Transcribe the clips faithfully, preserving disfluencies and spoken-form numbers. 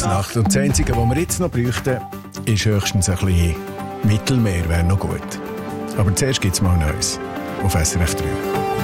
Nacht. Und das Einzige, was wir jetzt noch bräuchten, ist höchstens ein bisschen Mittelmeer, wäre noch gut. Aber zuerst gibt es mal Neues auf S R F drei.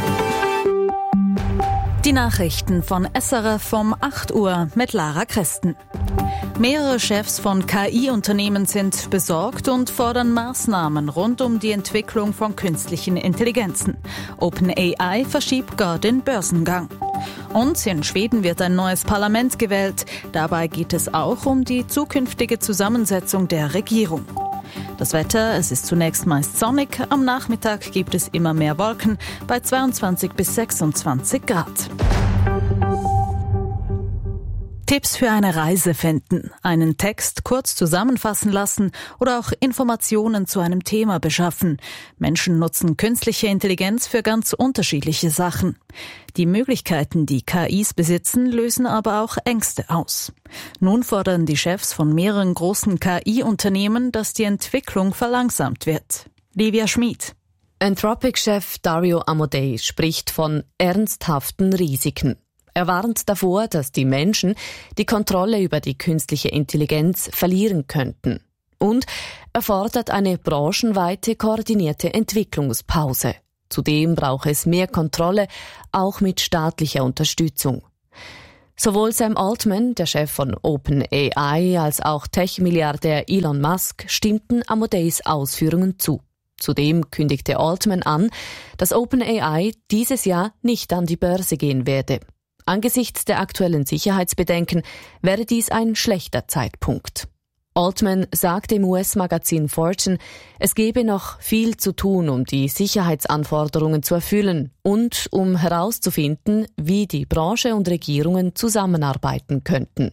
Die Nachrichten von S R F um acht Uhr mit Lara Christen. Mehrere Chefs von K I-Unternehmen sind besorgt und fordern Maßnahmen rund um die Entwicklung von künstlichen Intelligenzen. OpenAI verschiebt gar den Börsengang. Und in Schweden wird ein neues Parlament gewählt. Dabei geht es auch um die zukünftige Zusammensetzung der Regierung. Das Wetter, es ist zunächst meist sonnig, am Nachmittag gibt es immer mehr Wolken bei zweiundzwanzig bis sechsundzwanzig Grad. Tipps für eine Reise finden, einen Text kurz zusammenfassen lassen oder auch Informationen zu einem Thema beschaffen. Menschen nutzen künstliche Intelligenz für ganz unterschiedliche Sachen. Die Möglichkeiten, die K Is besitzen, lösen aber auch Ängste aus. Nun fordern die Chefs von mehreren großen K I-Unternehmen, dass die Entwicklung verlangsamt wird. Livia Schmid. Anthropic-Chef Dario Amodei spricht von ernsthaften Risiken. Er warnt davor, dass die Menschen die Kontrolle über die künstliche Intelligenz verlieren könnten. Und er fordert eine branchenweite koordinierte Entwicklungspause. Zudem braucht es mehr Kontrolle, auch mit staatlicher Unterstützung. Sowohl Sam Altman, der Chef von OpenAI, als auch Tech-Milliardär Elon Musk stimmten Amodeis Ausführungen zu. Zudem kündigte Altman an, dass OpenAI dieses Jahr nicht an die Börse gehen werde. Angesichts der aktuellen Sicherheitsbedenken wäre dies ein schlechter Zeitpunkt. Altman sagte im U S-Magazin Fortune, es gebe noch viel zu tun, um die Sicherheitsanforderungen zu erfüllen und um herauszufinden, wie die Branche und Regierungen zusammenarbeiten könnten.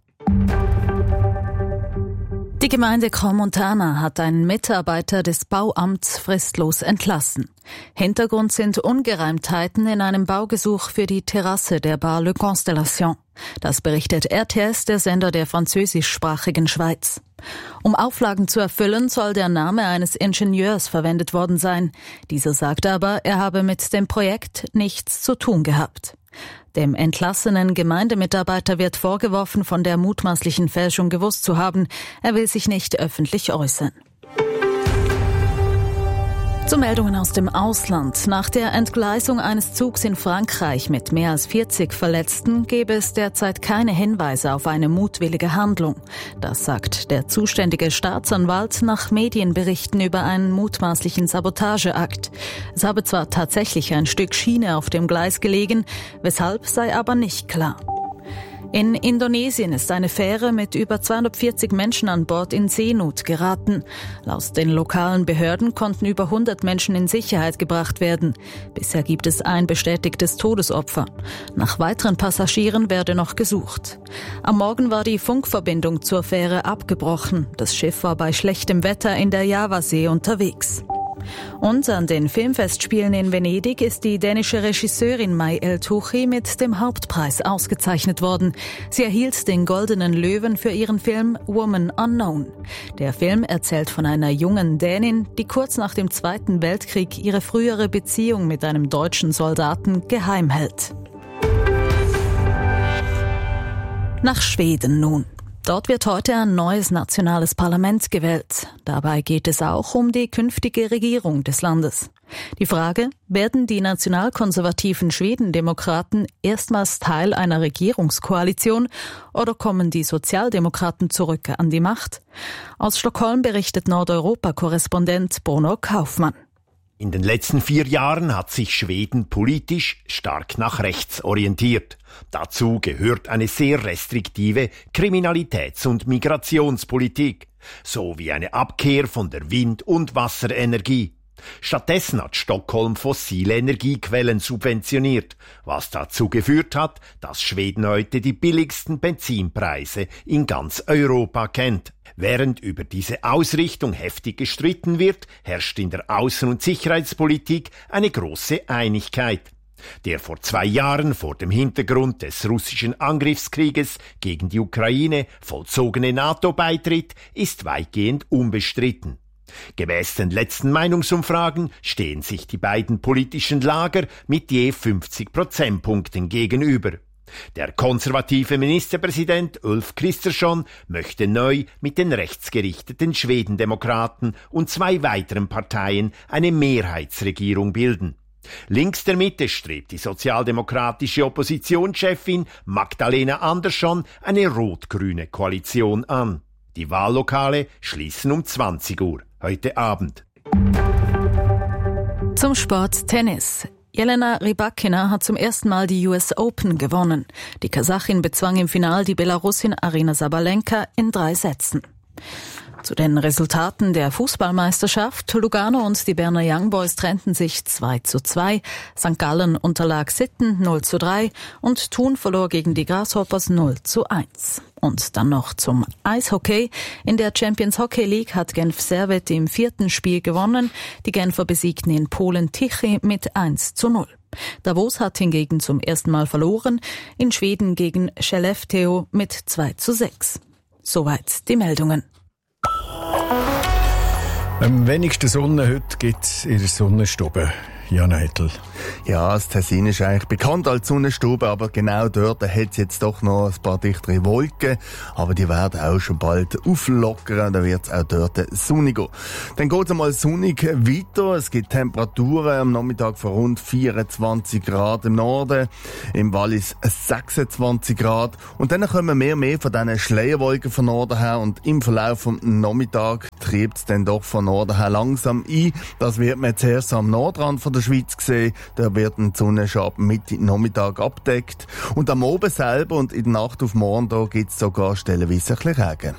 Die Gemeinde Crans-Montana hat einen Mitarbeiter des Bauamts fristlos entlassen. Hintergrund sind Ungereimtheiten in einem Baugesuch für die Terrasse der Bar Le Constellation. Das berichtet R T S, der Sender der französischsprachigen Schweiz. Um Auflagen zu erfüllen, soll der Name eines Ingenieurs verwendet worden sein. Dieser sagt aber, er habe mit dem Projekt nichts zu tun gehabt. Dem entlassenen Gemeindemitarbeiter wird vorgeworfen, von der mutmaßlichen Fälschung gewusst zu haben. Er will sich nicht öffentlich äußern. Zu Meldungen aus dem Ausland. Nach der Entgleisung eines Zugs in Frankreich mit mehr als vierzig Verletzten gäbe es derzeit keine Hinweise auf eine mutwillige Handlung. Das sagt der zuständige Staatsanwalt nach Medienberichten über einen mutmaßlichen Sabotageakt. Es habe zwar tatsächlich ein Stück Schiene auf dem Gleis gelegen, weshalb sei aber nicht klar. In Indonesien ist eine Fähre mit über zweihundertvierzig Menschen an Bord in Seenot geraten. Laut den lokalen Behörden konnten über hundert Menschen in Sicherheit gebracht werden. Bisher gibt es ein bestätigtes Todesopfer. Nach weiteren Passagieren werde noch gesucht. Am Morgen war die Funkverbindung zur Fähre abgebrochen. Das Schiff war bei schlechtem Wetter in der Javasee unterwegs. Und an den Filmfestspielen in Venedig ist die dänische Regisseurin May El-Touchi mit dem Hauptpreis ausgezeichnet worden. Sie erhielt den Goldenen Löwen für ihren Film Woman Unknown. Der Film erzählt von einer jungen Dänin, die kurz nach dem Zweiten Weltkrieg ihre frühere Beziehung mit einem deutschen Soldaten geheim hält. Nach Schweden nun. Dort wird heute ein neues nationales Parlament gewählt. Dabei geht es auch um die künftige Regierung des Landes. Die Frage, werden die nationalkonservativen Schwedendemokraten erstmals Teil einer Regierungskoalition oder kommen die Sozialdemokraten zurück an die Macht? Aus Stockholm berichtet Nordeuropa-Korrespondent Bruno Kaufmann. In den letzten vier Jahren hat sich Schweden politisch stark nach rechts orientiert. Dazu gehört eine sehr restriktive Kriminalitäts- und Migrationspolitik, sowie eine Abkehr von der Wind- und Wasserenergie. Stattdessen hat Stockholm fossile Energiequellen subventioniert, was dazu geführt hat, dass Schweden heute die billigsten Benzinpreise in ganz Europa kennt. Während über diese Ausrichtung heftig gestritten wird, herrscht in der Außen- und Sicherheitspolitik eine große Einigkeit. Der vor zwei Jahren vor dem Hintergrund des russischen Angriffskrieges gegen die Ukraine vollzogene NATO-Beitritt ist weitgehend unbestritten. Gemäß den letzten Meinungsumfragen stehen sich die beiden politischen Lager mit je fünfzig Prozentpunkten gegenüber. Der konservative Ministerpräsident Ulf Kristersson möchte neu mit den rechtsgerichteten Schwedendemokraten und zwei weiteren Parteien eine Mehrheitsregierung bilden. Links der Mitte strebt die sozialdemokratische Oppositionschefin Magdalena Andersson eine rot-grüne Koalition an. Die Wahllokale schließen um zwanzig Uhr heute Abend. Zum Sport Tennis. Jelena Rybakina hat zum ersten Mal die U S Open gewonnen. Die Kasachin bezwang im Finale die Belarusin Aryna Sabalenka in drei Sätzen. Zu den Resultaten der Fußballmeisterschaft. Lugano und die Berner Young Boys trennten sich zwei zu zwei. Sankt Gallen unterlag Sitten null zu drei und Thun verlor gegen die Grasshoppers null zu eins. Und dann noch zum Eishockey. In der Champions Hockey League hat Genf Servette im vierten Spiel gewonnen. Die Genfer besiegten in Polen Tichy mit eins zu null. Davos hat hingegen zum ersten Mal verloren. In Schweden gegen Skellefteå mit zwei zu sechs. Soweit die Meldungen. Am wenigsten Sonne heute gibt es in der Sonnenstube. Jan Eitel. Ja, das Tessin ist eigentlich bekannt als Sonnenstube, aber genau dort hat es jetzt doch noch ein paar dichtere Wolken. Aber die werden auch schon bald auflockern, dann wird es auch dort sonniger. Dann geht es einmal sonnig weiter. Es gibt Temperaturen am Nachmittag von rund vierundzwanzig Grad im Norden, im Wallis sechsundzwanzig Grad. Und dann kommen mehr und mehr von diesen Schleierwolken von Norden her und im Verlauf des Nachmittags treibt es dann doch von Norden her langsam ein. Das wird man zuerst am Nordrand von der Schweiz gesehen. Da wird ein Sonnenschab Mitte Nachmittag abdeckt. Und am Abend selber und in der Nacht auf morgen da gibt es sogar stellenweise ein bisschen Regen.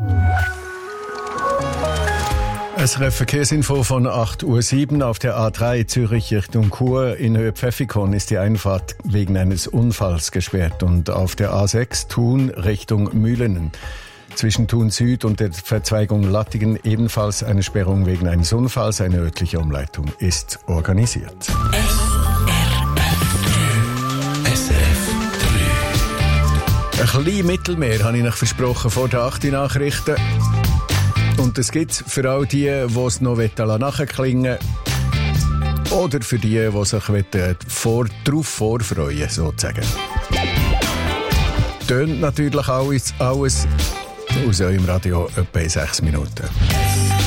Es ist Verkehrsinfo von acht Uhr sieben auf der A drei Zürich Richtung Chur. In Höhe Pfäffikon ist die Einfahrt wegen eines Unfalls gesperrt. Und auf der A sechs Thun Richtung Mühlenen. Zwischen Thun Süd und der Verzweigung Lattingen ebenfalls eine Sperrung wegen eines Unfalls. Eine örtliche Umleitung ist organisiert. S R F drei. Ein bisschen Mittelmeer habe ich euch versprochen vor den acht Nachrichten. Und das gibt es für all die, die es noch nachklingen wollen. Oder für die, die sich vor, darauf vorfreuen, sozusagen. Tönt natürlich alles, alles aus eurem Radio etwa in sechs Minuten.